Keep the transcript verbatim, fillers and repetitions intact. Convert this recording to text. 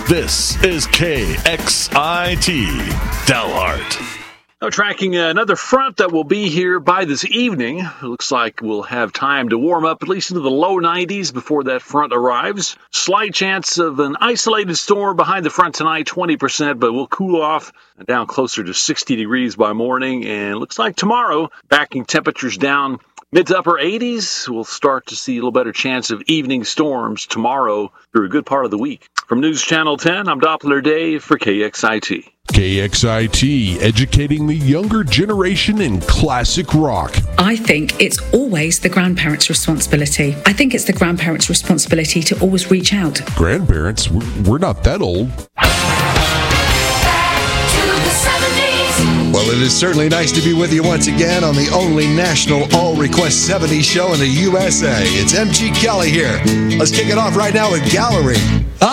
This is K X I T, Dalhart. Now, tracking another front that will be here by this evening. It looks like we'll have time to warm up at least into the low nineties before that front arrives. Slight chance of an isolated storm behind the front tonight, twenty percent, but we'll cool off down closer to sixty degrees by morning. And it looks like tomorrow, backing temperatures down mid to upper eighties. We'll start to see a little better chance of evening storms tomorrow through a good part of the week. From News Channel ten, I'm Doppler Dave for K X I T. K X I T, educating the younger generation in classic rock. I think it's always the grandparents' responsibility. I think it's the grandparents' responsibility to always reach out. Grandparents? We're not that old. Well, it is certainly nice to be with you once again on the only national all-request seventies show in the U S A. It's M G Kelly here. Let's kick it off right now with Gallery.